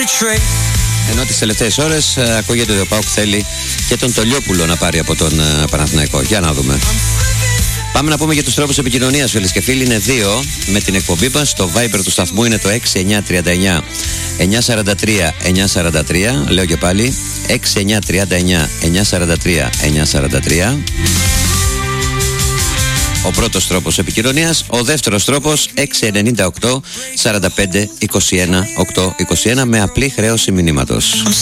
Ενώ τις τελευταίες ώρες ακούγεται ότι ο ΠΑΟΚ θέλει και τον Τολιόπουλο να πάρει από τον Παναθηναϊκό. Για να δούμε. Πάμε να πούμε για τους τρόπους επικοινωνίας, φίλες και φίλοι. Είναι δύο με την εκπομπή μας. Το Viber του σταθμού είναι το 6939 943 943. Λέω και πάλι 6939 943 943. Ο πρώτος τρόπος επικοινωνίας. Ο δεύτερος τρόπος 698 45 21 821 με απλή χρέωση μηνύματος.